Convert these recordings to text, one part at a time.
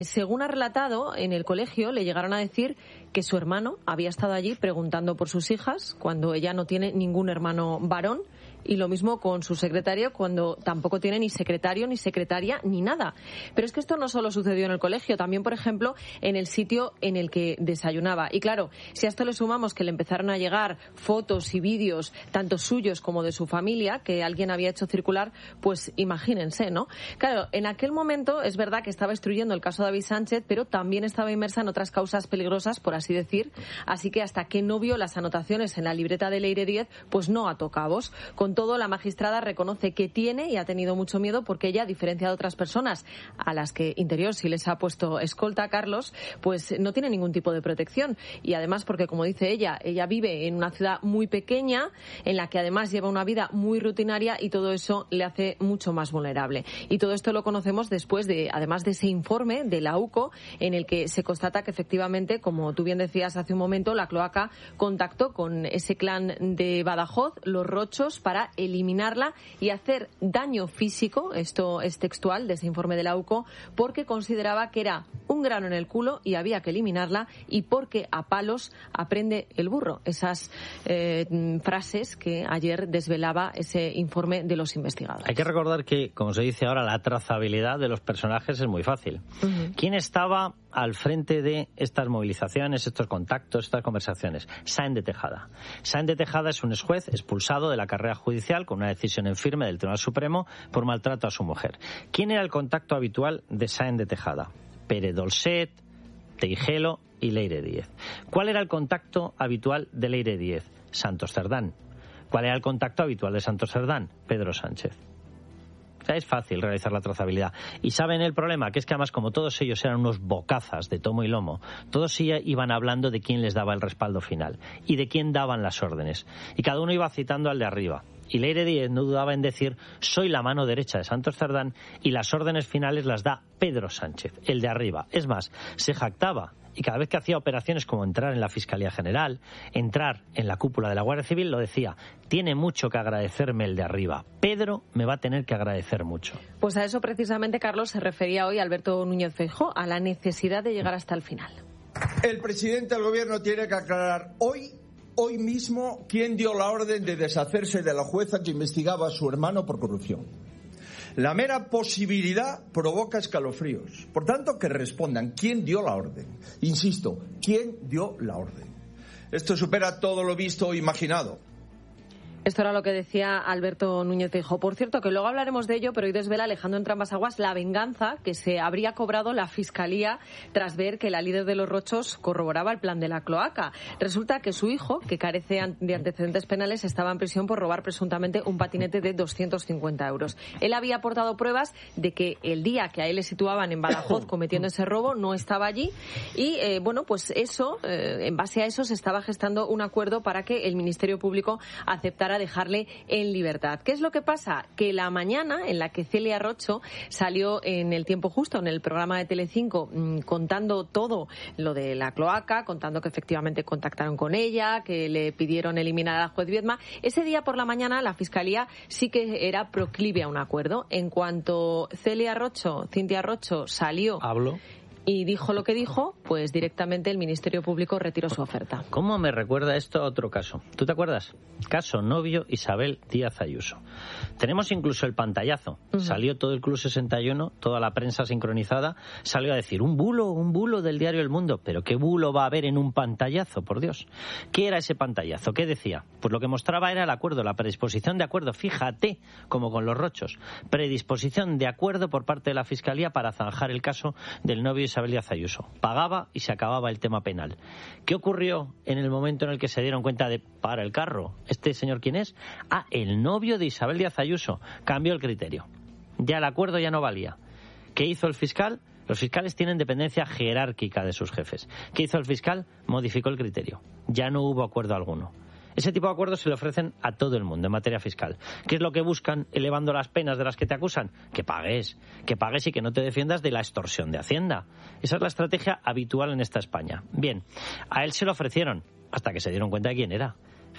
Según ha relatado, en el colegio le llegaron a decir que su hermano había estado allí preguntando por sus hijas cuando ella no tiene ningún hermano varón. Y lo mismo con su secretario cuando tampoco tiene ni secretario, ni secretaria, ni nada. Pero es que esto no solo sucedió en el colegio, también, por ejemplo, en el sitio en el que desayunaba. Y claro, si a esto le sumamos que le empezaron a llegar fotos y vídeos, tanto suyos como de su familia, que alguien había hecho circular, pues imagínense, ¿no? Claro, en aquel momento es verdad que estaba instruyendo el caso de David Sánchez, pero también estaba inmersa en otras causas peligrosas, por así decir. Así que hasta que no vio las anotaciones en la libreta de Leire Díez, pues no ató cabos. Con todo, la magistrada reconoce que tiene y ha tenido mucho miedo porque ella, a diferencia de otras personas a las que Interior sí les ha puesto escolta, Carlos, pues no tiene ningún tipo de protección. Y además porque, como dice ella vive en una ciudad muy pequeña, en la que además lleva una vida muy rutinaria y todo eso le hace mucho más vulnerable. Y todo esto lo conocemos después de, además de ese informe de la UCO, en el que se constata que efectivamente, como tú bien decías hace un momento, la cloaca contactó con ese clan de Badajoz, los Rochos, para eliminarla y hacer daño físico, esto es textual de ese informe de la UCO, porque consideraba que era un grano en el culo y había que eliminarla, y porque a palos aprende el burro. Esas frases que ayer desvelaba ese informe de los investigadores. Hay que recordar que, como se dice ahora, la trazabilidad de los personajes es muy fácil. ¿Quién estaba al frente de estas movilizaciones, estos contactos, estas conversaciones? Sáenz de Tejada. Sáenz de Tejada es un exjuez expulsado de la carrera judicial con una decisión en firme del Tribunal Supremo por maltrato a su mujer. ¿Quién era el contacto habitual de Sáenz de Tejada? Pere Dolcet, Teijelo y Leire Díez. ¿Cuál era el contacto habitual de Leire Díez? Santos Cerdán. ¿Cuál era el contacto habitual de Santos Cerdán? Pedro Sánchez. O sea, es fácil realizar la trazabilidad. Y saben el problema, que es que además, como todos ellos eran unos bocazas de tomo y lomo, todos iban hablando de quién les daba el respaldo final y de quién daban las órdenes. Y cada uno iba citando al de arriba. Y Leire Díez no dudaba en decir: soy la mano derecha de Santos Cerdán y las órdenes finales las da Pedro Sánchez, el de arriba. Es más, se jactaba. Y cada vez que hacía operaciones como entrar en la Fiscalía General, entrar en la cúpula de la Guardia Civil, lo decía: tiene mucho que agradecerme el de arriba. Pedro me va a tener que agradecer mucho. Pues a eso precisamente, Carlos, se refería hoy Alberto Núñez Feijóo, a la necesidad de llegar hasta el final. El presidente del Gobierno tiene que aclarar hoy mismo quién dio la orden de deshacerse de la jueza que investigaba a su hermano por corrupción. La mera posibilidad provoca escalofríos. Por tanto, que respondan quién dio la orden. Insisto, quién dio la orden. Esto supera todo lo visto o imaginado. Esto era lo que decía Alberto Núñez Feijóo. Por cierto, que luego hablaremos de ello, pero hoy desvela Alejandro Entrambas-Aguas la venganza que se habría cobrado la Fiscalía tras ver que la líder de los Rochos corroboraba el plan de la cloaca. Resulta que su hijo, que carece de antecedentes penales, estaba en prisión por robar presuntamente un patinete de 250 euros. Él había aportado pruebas de que el día que a él le situaban en Badajoz cometiendo ese robo no estaba allí y, pues eso, en base a eso se estaba gestando un acuerdo para que el Ministerio Público aceptara dejarle en libertad. ¿Qué es lo que pasa? Que la mañana en la que Celia Rocho salió en El Tiempo Justo, en el programa de Telecinco, contando todo lo de la cloaca, contando que efectivamente contactaron con ella, que le pidieron eliminar a la juez Viedma, ese día por la mañana la Fiscalía sí que era proclive a un acuerdo. En cuanto Cintia Rocho salió y dijo lo que dijo, pues directamente el Ministerio Público retiró su oferta. ¿Cómo me recuerda esto a otro caso? ¿Tú te acuerdas? Caso novio Isabel Díaz Ayuso. Tenemos incluso el pantallazo. Salió todo el Club 61, toda la prensa sincronizada, salió a decir un bulo del diario El Mundo. ¿Pero qué bulo va a haber en un pantallazo, por Dios? ¿Qué era ese pantallazo? ¿Qué decía? Pues lo que mostraba era el acuerdo, la predisposición de acuerdo. Fíjate, como con los Rochos. Predisposición de acuerdo por parte de la Fiscalía para zanjar el caso del novio Isabel Díaz Ayuso. Pagaba y se acababa el tema penal. ¿Qué ocurrió en el momento en el que se dieron cuenta de para el carro? ¿Este señor quién es? El novio de Isabel Díaz Ayuso. Cambió el criterio. Ya el acuerdo ya no valía. ¿Qué hizo el fiscal? Los fiscales tienen dependencia jerárquica de sus jefes. ¿Qué hizo el fiscal? Modificó el criterio. Ya no hubo acuerdo alguno. Ese tipo de acuerdos se le ofrecen a todo el mundo en materia fiscal. ¿Qué es lo que buscan elevando las penas de las que te acusan? Que pagues y que no te defiendas de la extorsión de Hacienda. Esa es la estrategia habitual en esta España. Bien, a él se lo ofrecieron hasta que se dieron cuenta de quién era.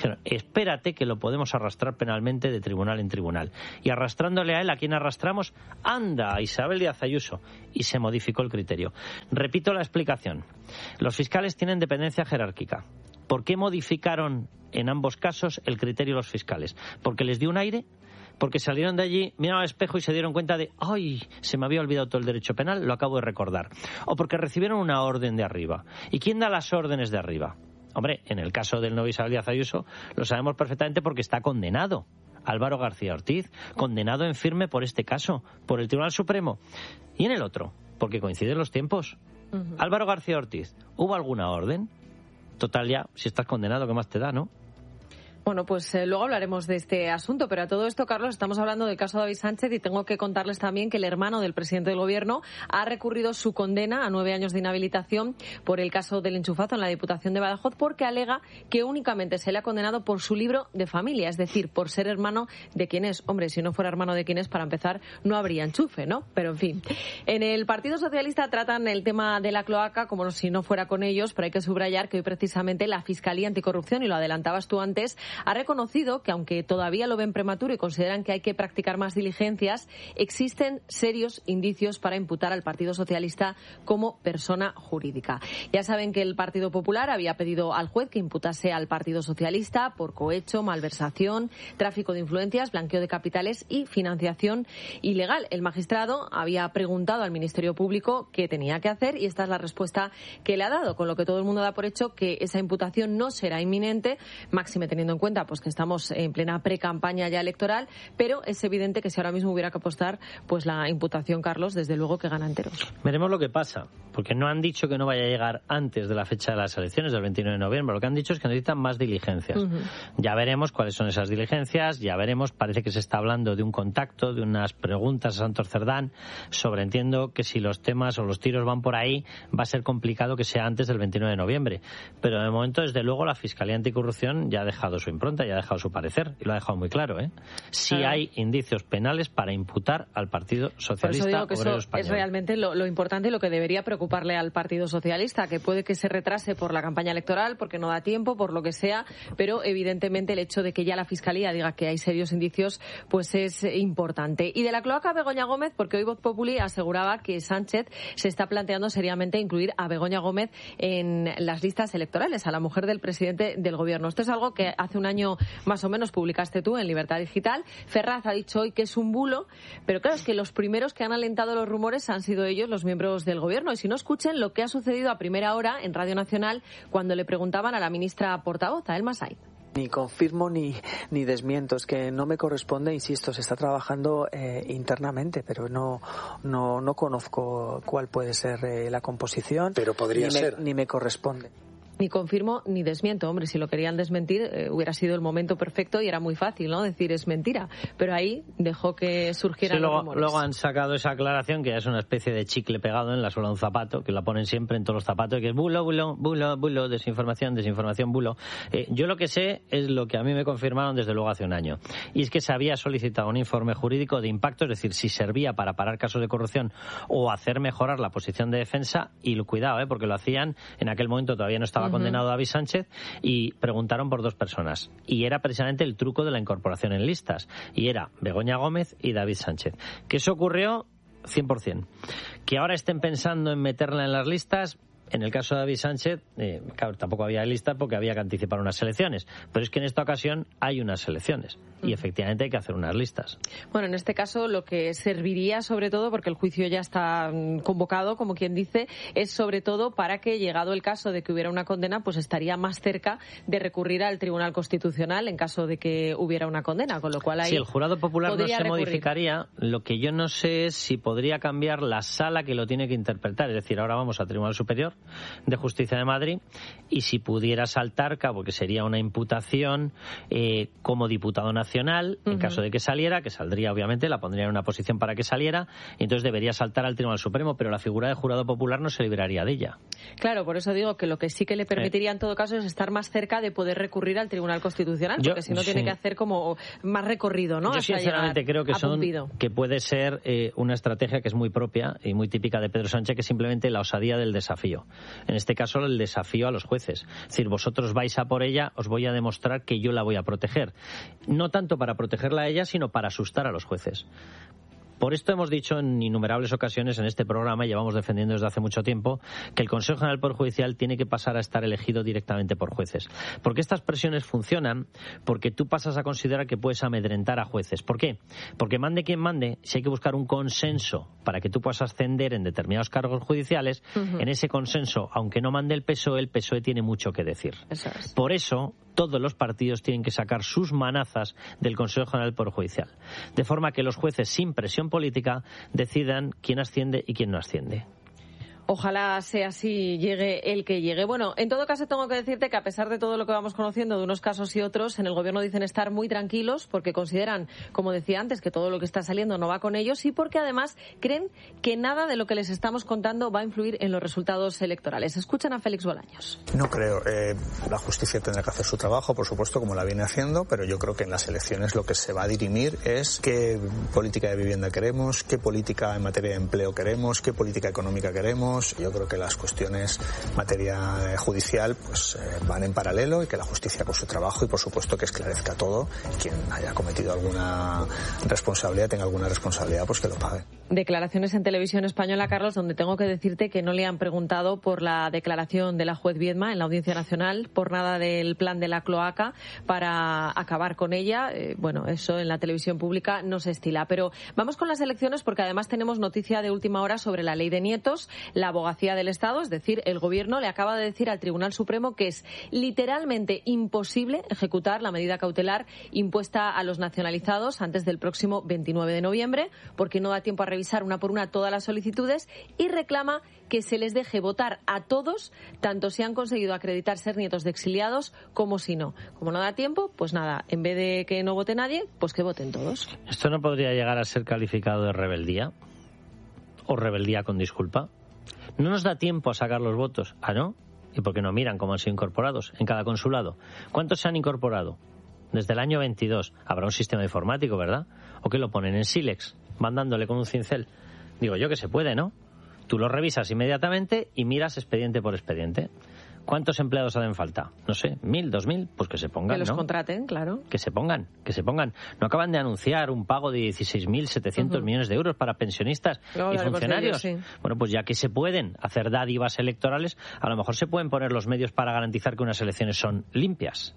Dijeron, espérate que lo podemos arrastrar penalmente de tribunal en tribunal. Y arrastrándole a él, ¿a quién arrastramos? Anda, a Isabel Díaz Ayuso. Y se modificó el criterio. Repito la explicación. Los fiscales tienen dependencia jerárquica. ¿Por qué modificaron en ambos casos el criterio de los fiscales? ¿Porque les dio un aire? Porque salieron de allí, miraron al espejo y se dieron cuenta de ¡ay! Se me había olvidado todo el derecho penal, lo acabo de recordar. O porque recibieron una orden de arriba. ¿Y quién da las órdenes de arriba? Hombre, en el caso del nuevo Isabel Díaz Ayuso lo sabemos perfectamente porque está condenado. Álvaro García Ortiz, condenado en firme por este caso, por el Tribunal Supremo. Y en el otro, porque coinciden los tiempos. Álvaro García Ortiz, ¿hubo alguna orden? Total ya, si estás condenado, ¿qué más te da, no? Bueno, pues luego hablaremos de este asunto, pero a todo esto, Carlos, estamos hablando del caso de David Sánchez y tengo que contarles también que el hermano del presidente del Gobierno ha recurrido su condena a 9 años de inhabilitación por el caso del enchufazo en la Diputación de Badajoz porque alega que únicamente se le ha condenado por su libro de familia, es decir, por ser hermano de quien es. Hombre, si no fuera hermano de quien es, para empezar, no habría enchufe, ¿no? Pero, en fin. En el Partido Socialista tratan el tema de la cloaca como si no fuera con ellos, pero hay que subrayar que hoy precisamente la Fiscalía Anticorrupción, y lo adelantabas tú antes, ha reconocido que, aunque todavía lo ven prematuro y consideran que hay que practicar más diligencias, existen serios indicios para imputar al Partido Socialista como persona jurídica. Ya saben que el Partido Popular había pedido al juez que imputase al Partido Socialista por cohecho, malversación, tráfico de influencias, blanqueo de capitales y financiación ilegal. El magistrado había preguntado al Ministerio Público qué tenía que hacer y esta es la respuesta que le ha dado, con lo que todo el mundo da por hecho que esa imputación no será inminente, máxime teniendo en cuenta pues que estamos en plena pre-campaña ya electoral, pero es evidente que si ahora mismo hubiera que apostar, pues la imputación, Carlos, desde luego que gana enteros. Veremos lo que pasa, porque no han dicho que no vaya a llegar antes de la fecha de las elecciones del 29 de noviembre, lo que han dicho es que necesitan más diligencias. Ya veremos cuáles son esas diligencias, ya veremos, parece que se está hablando de un contacto, de unas preguntas a Santos Cerdán, entiendo que si los temas o los tiros van por ahí, va a ser complicado que sea antes del 29 de noviembre, pero de momento, desde luego, la Fiscalía Anticorrupción ya ha dejado su impronta, ya ha dejado su parecer y lo ha dejado muy claro, si hay indicios penales para imputar al Partido Socialista Obrero Español. Es realmente lo importante y lo que debería preocuparle al Partido Socialista, que puede que se retrase por la campaña electoral, porque no da tiempo, por lo que sea, pero evidentemente el hecho de que ya la Fiscalía diga que hay serios indicios, pues es importante. Y de la cloaca Begoña Gómez, porque hoy Voz Populi aseguraba que Sánchez se está planteando seriamente incluir a Begoña Gómez en las listas electorales, a la mujer del presidente del Gobierno. Esto es algo que hace un año más o menos publicaste tú en Libertad Digital. Ferraz ha dicho hoy que es un bulo, pero claro, es que los primeros que han alentado los rumores han sido ellos, los miembros del Gobierno. Y si no, escuchen lo que ha sucedido a primera hora en Radio Nacional cuando le preguntaban a la ministra portavoz, a Elma Said. Ni confirmo ni desmiento, es que no me corresponde, insisto, se está trabajando internamente, pero no conozco cuál puede ser la composición. Pero podría ser. Ni me corresponde. Ni confirmo ni desmiento. Hombre, si lo querían desmentir, hubiera sido el momento perfecto y era muy fácil, ¿no? Decir es mentira. Pero ahí dejó que surgieran los rumores. Luego han sacado esa aclaración, que ya es una especie de chicle pegado en la suela de un zapato, que la ponen siempre en todos los zapatos, que es bulo, bulo, bulo, bulo, desinformación, desinformación, bulo. Yo lo que sé es lo que a mí me confirmaron desde luego hace un año. Y es que se había solicitado un informe jurídico de impacto, es decir, si servía para parar casos de corrupción o hacer mejorar la posición de defensa. Y cuidado, porque lo hacían, en aquel momento todavía no estaba condenado David Sánchez, y preguntaron por dos personas. Y era precisamente el truco de la incorporación en listas. Y era Begoña Gómez y David Sánchez. Que eso ocurrió 100%. Que ahora estén pensando en meterla en las listas. En el caso de David Sánchez, claro, tampoco había lista porque había que anticipar unas elecciones. Pero es que en esta ocasión hay unas elecciones y efectivamente hay que hacer unas listas. Bueno, en este caso lo que serviría sobre todo, porque el juicio ya está convocado, como quien dice, es sobre todo para que, llegado el caso de que hubiera una condena, pues estaría más cerca de recurrir al Tribunal Constitucional en caso de que hubiera una condena, con lo cual ahí sí, el jurado popular no se recurrir. Modificaría. Lo que yo no sé es si podría cambiar la sala que lo tiene que interpretar. Es decir, ahora vamos al Tribunal Superior de Justicia de Madrid, y si pudiera saltar, cabo, que sería una imputación como diputado nacional, en caso de que saliera, que saldría obviamente, la pondría en una posición para que saliera, y entonces debería saltar al Tribunal Supremo, pero la figura de jurado popular no se libraría de ella. Claro, por eso digo que lo que sí que le permitiría en todo caso es estar más cerca de poder recurrir al Tribunal Constitucional, porque si no tiene que hacer como más recorrido, ¿no? Yo sinceramente creo que puede ser una estrategia que es muy propia y muy típica de Pedro Sánchez, que es simplemente la osadía del desafío. En este caso, el desafío a los jueces. Es decir, vosotros vais a por ella, os voy a demostrar que yo la voy a proteger. No tanto para protegerla a ella, sino para asustar a los jueces. Por esto hemos dicho en innumerables ocasiones en este programa, y llevamos defendiendo desde hace mucho tiempo, que el Consejo General del Poder Judicial tiene que pasar a estar elegido directamente por jueces. Porque estas presiones funcionan porque tú pasas a considerar que puedes amedrentar a jueces. ¿Por qué? Porque mande quien mande, si hay que buscar un consenso para que tú puedas ascender en determinados cargos judiciales, en ese consenso, aunque no mande el PSOE tiene mucho que decir. Eso es. Por eso, todos los partidos tienen que sacar sus manazas del Consejo General del Poder Judicial. De forma que los jueces, sin presión política, decidan quién asciende y quién no asciende. Ojalá sea así, llegue el que llegue. Bueno, en todo caso tengo que decirte que a pesar de todo lo que vamos conociendo de unos casos y otros, en el Gobierno dicen estar muy tranquilos porque consideran, como decía antes, que todo lo que está saliendo no va con ellos y porque además creen que nada de lo que les estamos contando va a influir en los resultados electorales. Escuchan a Félix Bolaños. No creo. La justicia tendrá que hacer su trabajo, por supuesto, como la viene haciendo, pero yo creo que en las elecciones lo que se va a dirimir es qué política de vivienda queremos, qué política en materia de empleo queremos, qué política económica queremos. Yo creo que las cuestiones en materia judicial pues van en paralelo y que la justicia haga su trabajo y por supuesto que esclarezca todo. Quien haya cometido alguna responsabilidad, tenga alguna responsabilidad, pues que lo pague. Declaraciones en Televisión Española, Carlos, donde tengo que decirte que no le han preguntado por la declaración de la juez Viedma en la Audiencia Nacional, por nada del plan de la cloaca para acabar con ella. Bueno, eso en la televisión pública no se estila. Pero vamos con las elecciones porque además tenemos noticia de última hora sobre la ley de nietos. La Abogacía del Estado, es decir, el Gobierno, le acaba de decir al Tribunal Supremo que es literalmente imposible ejecutar la medida cautelar impuesta a los nacionalizados antes del próximo 29 de noviembre, porque no da tiempo a revisar una por una todas las solicitudes y reclama que se les deje votar a todos, tanto si han conseguido acreditar ser nietos de exiliados como si no. Como no da tiempo, pues nada, en vez de que no vote nadie, pues que voten todos. ¿Esto no podría llegar a ser calificado de rebeldía? ¿O rebeldía con disculpa? No nos da tiempo a sacar los votos. ¿Ah, no? ¿Y por qué no miran cómo han sido incorporados en cada consulado? ¿Cuántos se han incorporado? Desde el año 22. Habrá un sistema informático, ¿verdad? ¿O qué lo ponen en Silex, mandándole con un cincel? Digo yo que se puede, ¿no? Tú lo revisas inmediatamente y miras expediente por expediente. ¿Cuántos empleados hacen falta? No sé, 1.000, 2.000, pues que se pongan, ¿no? Que los contraten, claro. Que se pongan. No acaban de anunciar un pago de 16.700 millones de euros para pensionistas y funcionarios. Sí. Bueno, pues ya que se pueden hacer dádivas electorales, a lo mejor se pueden poner los medios para garantizar que unas elecciones son limpias.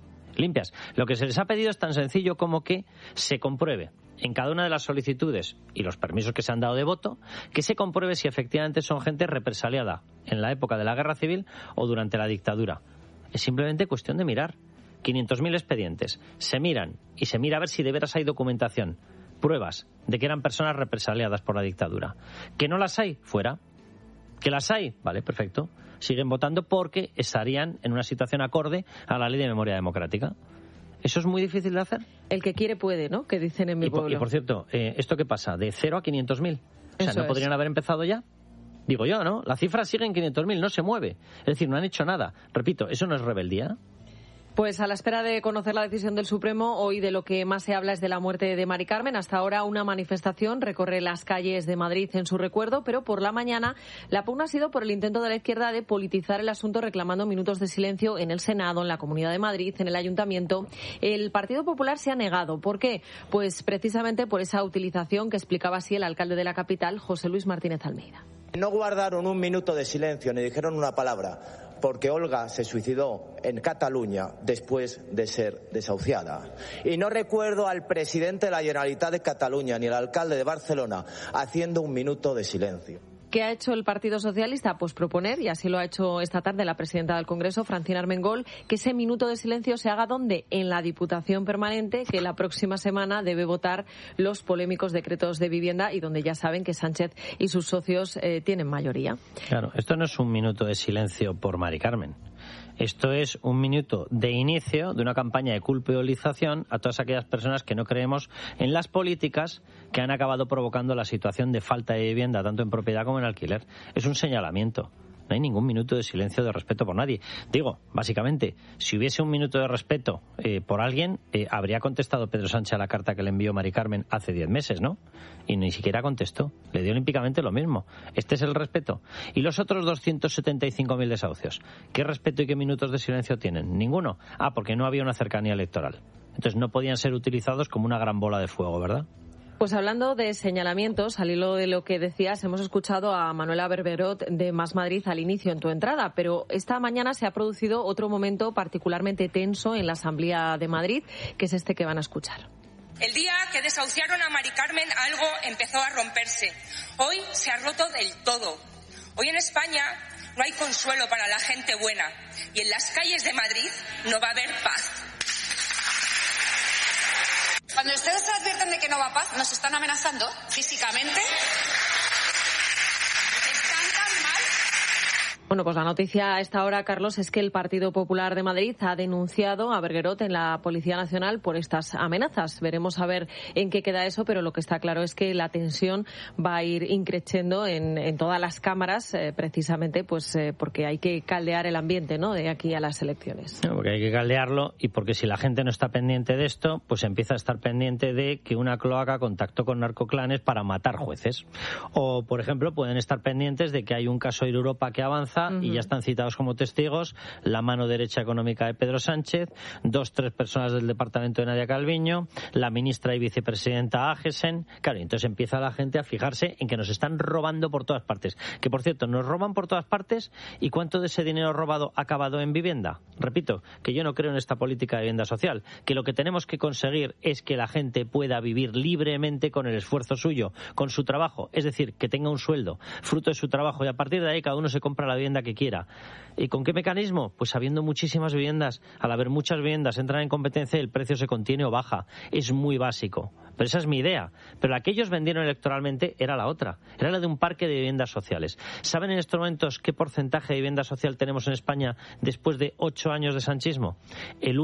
Lo que se les ha pedido es tan sencillo como que se compruebe en cada una de las solicitudes y los permisos que se han dado de voto, que se compruebe si efectivamente son gente represaliada en la época de la Guerra Civil o durante la dictadura. Es simplemente cuestión de mirar. 500.000 expedientes. Se miran y se mira a ver si de veras hay documentación, pruebas de que eran personas represaliadas por la dictadura. ¿Que no las hay? Fuera. ¿Que las hay? Vale, perfecto. Siguen votando porque estarían en una situación acorde a la Ley de Memoria Democrática. ¿Eso es muy difícil de hacer? El que quiere puede, ¿no? Que dicen en mi pueblo. Y por cierto, ¿esto qué pasa? ¿De 0 a 500.000? O sea, Eso ¿no podrían haber empezado ya? Digo yo, ¿no? La cifra sigue en 500.000, no se mueve. Es decir, no han hecho nada. Repito, ¿eso no es rebeldía? Pues a la espera de conocer la decisión del Supremo, hoy de lo que más se habla es de la muerte de Mari Carmen. Hasta ahora una manifestación recorre las calles de Madrid en su recuerdo, pero por la mañana la pugna ha sido por el intento de la izquierda de politizar el asunto reclamando minutos de silencio en el Senado, en la Comunidad de Madrid, en el Ayuntamiento. El Partido Popular se ha negado. ¿Por qué? Pues precisamente por esa utilización que explicaba así el alcalde de la capital, José Luis Martínez Almeida. No guardaron un minuto de silencio ni dijeron una palabra porque Olga se suicidó en Cataluña después de ser desahuciada. Y no recuerdo al presidente de la Generalitat de Cataluña ni al alcalde de Barcelona haciendo un minuto de silencio. ¿Qué ha hecho el Partido Socialista? Pues proponer, y así lo ha hecho esta tarde la presidenta del Congreso, Francina Armengol, que ese minuto de silencio se haga ¿dónde? En la Diputación Permanente, que la próxima semana debe votar los polémicos decretos de vivienda y donde ya saben que Sánchez y sus socios tienen mayoría. Claro, esto no es un minuto de silencio por Mari Carmen. Esto es un minuto de inicio de una campaña de culpabilización a todas aquellas personas que no creemos en las políticas que han acabado provocando la situación de falta de vivienda, tanto en propiedad como en alquiler. Es un señalamiento. No hay ningún minuto de silencio de respeto por nadie. Digo, básicamente, si hubiese un minuto de respeto por alguien, habría contestado Pedro Sánchez a la carta que le envió Mari Carmen hace 10 meses, ¿no? Y ni siquiera contestó. Le dio olímpicamente lo mismo. Este es el respeto. ¿Y los otros 275.000 desahucios? ¿Qué respeto y qué minutos de silencio tienen? Ninguno. Porque no había una cercanía electoral. Entonces no podían ser utilizados como una gran bola de fuego, ¿verdad? Pues hablando de señalamientos, al hilo de lo que decías, hemos escuchado a Manuela Berberot de Más Madrid al inicio en tu entrada, pero esta mañana se ha producido otro momento particularmente tenso en la Asamblea de Madrid, que es este que van a escuchar. El día que desahuciaron a Mari Carmen, algo empezó a romperse. Hoy se ha roto del todo. Hoy en España no hay consuelo para la gente buena y en las calles de Madrid no va a haber paz. Cuando ustedes se advierten de que no va paz, nos están amenazando físicamente. Están tan mal. Bueno, pues la noticia a esta hora, Carlos, es que el Partido Popular de Madrid ha denunciado a Berberot en la Policía Nacional por estas amenazas. Veremos a ver en qué queda eso, pero lo que está claro es que la tensión va a ir increciendo en todas las cámaras, precisamente pues porque hay que caldear el ambiente, ¿no?, de aquí a las elecciones. Porque hay que caldearlo y porque si la gente no está pendiente de esto, pues empieza a estar pendiente de que una cloaca contactó con narcoclanes para matar jueces. O, por ejemplo, pueden estar pendientes de que hay un caso en Europa que avanza y ya están citados como testigos la mano derecha económica de Pedro Sánchez, 2-3 personas del departamento de Nadia Calviño, la ministra y vicepresidenta Agesen. Claro, y entonces empieza la gente a fijarse en que nos están robando por todas partes. Que, por cierto, nos roban por todas partes. ¿Y cuánto de ese dinero robado ha acabado en vivienda? Repito, que yo no creo en esta política de vivienda social, que lo que tenemos que conseguir es que la gente pueda vivir libremente con el esfuerzo suyo, con su trabajo, es decir, que tenga un sueldo, fruto de su trabajo, y a partir de ahí cada uno se compra la vivienda que quiera. ¿Y con qué mecanismo? Pues habiendo muchísimas viviendas, al haber muchas viviendas entran en competencia y el precio se contiene o baja. Es muy básico. Pero esa es mi idea. Pero la que ellos vendieron electoralmente era la otra. Era la de un parque de viviendas sociales. ¿Saben en estos momentos qué porcentaje de vivienda social tenemos en España después de 8 años de sanchismo? El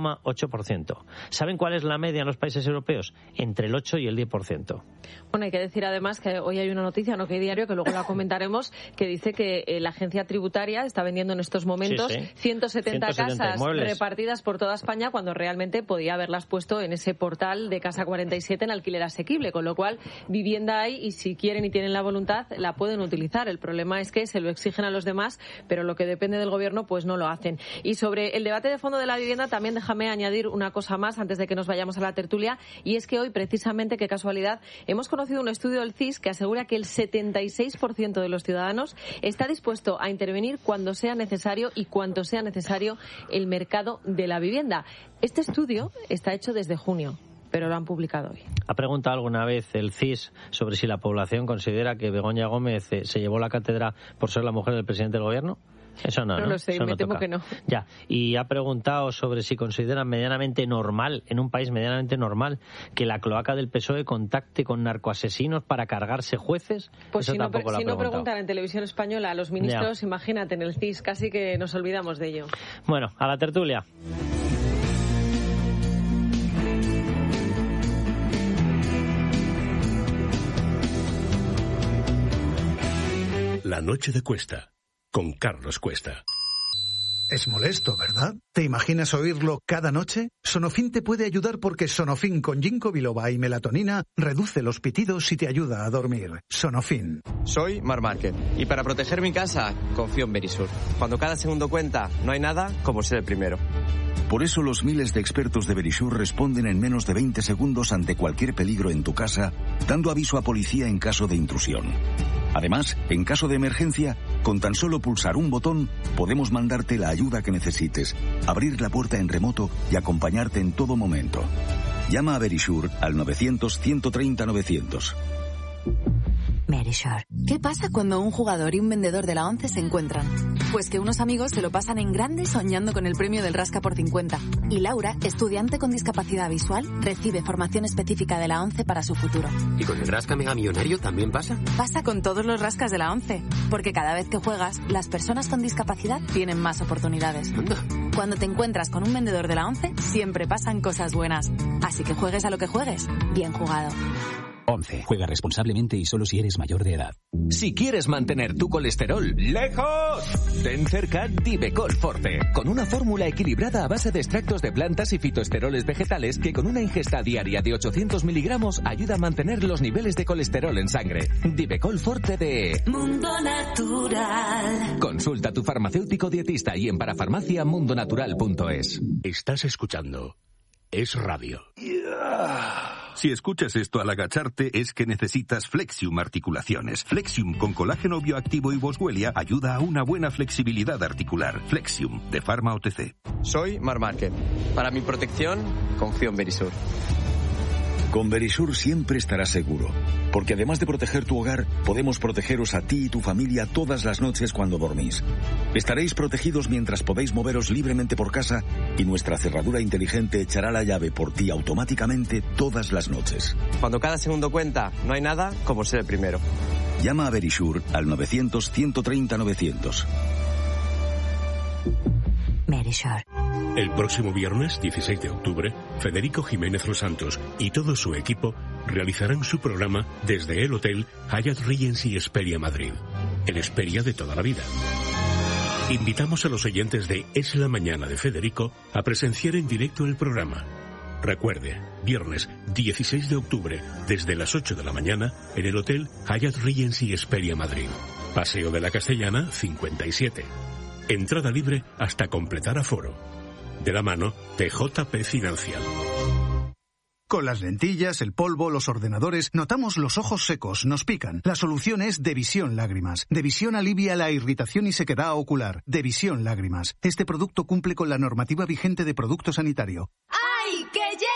1,8%. ¿Saben cuál es la media en los países europeos? Entre el 8 y el 10%. Bueno, hay que decir además que hoy hay una noticia, no que hay diario, que luego la comentaremos, que dice que la agencia tributaria está vendiendo en estos momentos 170 casas inmuebles repartidas por toda España, cuando realmente podía haberlas puesto en ese portal de Casa 47 en alquiler asequible, con lo cual vivienda hay y si quieren y tienen la voluntad la pueden utilizar. El problema es que se lo exigen a los demás, pero lo que depende del gobierno pues no lo hacen. Y sobre el debate de fondo de la vivienda también déjame añadir una cosa más antes de que nos vayamos a la tertulia, y es que hoy precisamente, qué casualidad, hemos conocido un estudio del CIS que asegura que el 76% de los ciudadanos está dispuesto a intervenir cuando sea necesario y cuanto sea necesario el mercado de la vivienda. Este estudio está hecho desde junio, pero lo han publicado hoy. ¿Ha preguntado alguna vez el CIS sobre si la población considera que Begoña Gómez se llevó la cátedra por ser la mujer del presidente del gobierno? Eso no, no lo sé, eso me no temo toca. que no. Ya, y ha preguntado sobre si consideran medianamente normal, en un país medianamente normal, que la cloaca del PSOE contacte con narcoasesinos para cargarse jueces. Pues eso si tampoco no preguntan en Televisión Española a los ministros, imagínate, en el CIS casi que nos olvidamos de ello. Bueno, a la tertulia. La noche de Cuesta, con Carlos Cuesta. Es molesto, ¿verdad? ¿Te imaginas oírlo cada noche? Sonofin te puede ayudar porque Sonofin con ginkgo biloba y melatonina reduce los pitidos y te ayuda a dormir. Sonofin. Soy Mar Márquez y para proteger mi casa confío en Verisur. Cuando cada segundo cuenta, no hay nada como ser el primero. Por eso los miles de expertos de Verisur responden en menos de 20 segundos ante cualquier peligro en tu casa, dando aviso a policía en caso de intrusión. Además, en caso de emergencia, con tan solo pulsar un botón, podemos mandarte la ayuda que necesites, abrir la puerta en remoto y acompañarte en todo momento. Llama a Verisur al 900-130-900. Verisur. ¿Qué pasa cuando un jugador y un vendedor de la ONCE se encuentran? Pues que unos amigos se lo pasan en grande soñando con el premio del Rasca por 50. Y Laura, estudiante con discapacidad visual, recibe formación específica de la ONCE para su futuro. ¿Y con el Rasca Mega Millonario también pasa? Pasa con todos los rascas de la ONCE. Porque cada vez que juegas, las personas con discapacidad tienen más oportunidades. Anda. Cuando te encuentras con un vendedor de la ONCE, siempre pasan cosas buenas. Así que juegues a lo que juegues, bien jugado. 11. Juega responsablemente y solo si eres mayor de edad. Si quieres mantener tu colesterol lejos, ten cerca Divecol Forte, con una fórmula equilibrada a base de extractos de plantas y fitoesteroles vegetales que con una ingesta diaria de 800 miligramos ayuda a mantener los niveles de colesterol en sangre. Divecol Forte de Mundo Natural. Consulta a tu farmacéutico dietista y en parafarmaciamundonatural.es. Estás escuchando Es Radio. Si escuchas esto al agacharte es que necesitas Flexium Articulaciones. Flexium con colágeno bioactivo y boswellia ayuda a una buena flexibilidad articular. Flexium, de Pharma OTC. Soy Mar Márquez. Para mi protección, confío en Verisur. Con Verisur siempre estarás seguro, porque además de proteger tu hogar, podemos protegeros a ti y tu familia todas las noches cuando dormís. Estaréis protegidos mientras podéis moveros libremente por casa y nuestra cerradura inteligente echará la llave por ti automáticamente todas las noches. Cuando cada segundo cuenta, no hay nada como ser el primero. Llama a Verisur al 900-130-900. Verisur. El próximo viernes, 16 de octubre, Federico Jiménez Los Santos y todo su equipo realizarán su programa desde el Hotel Hyatt Regency Hesperia Madrid, el Hesperia de toda la vida. Invitamos a los oyentes de Es la Mañana de Federico a presenciar en directo el programa. Recuerde, viernes 16 de octubre, desde las 8 de la mañana, en el Hotel Hyatt Regency Hesperia Madrid. Paseo de la Castellana, 57. Entrada libre hasta completar aforo. De la mano de JP Financial. Con las lentillas, el polvo, los ordenadores, notamos los ojos secos, nos pican. La solución es Devisión Lágrimas. Devisión alivia la irritación y sequedad ocular. Devisión Lágrimas. Este producto cumple con la normativa vigente de producto sanitario. ¡Ay, que